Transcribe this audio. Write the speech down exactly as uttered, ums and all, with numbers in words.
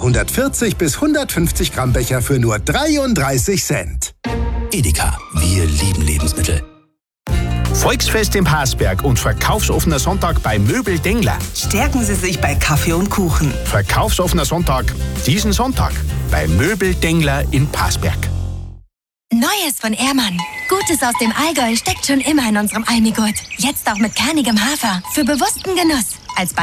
hundertvierzig bis hundertfünfzig Gramm Becher für nur dreiunddreißig Cent. Edeka, wir lieben Lebensmittel. Volksfest im Parsberg und verkaufsoffener Sonntag bei Möbel Dengler. Stärken Sie sich bei Kaffee und Kuchen. Verkaufsoffener Sonntag diesen Sonntag bei Möbel Dengler in Parsberg. Neues von Ehrmann. Gutes aus dem Allgäu steckt schon immer in unserem Almigurt. Jetzt auch mit kernigem Hafer. Für bewussten Genuss. Als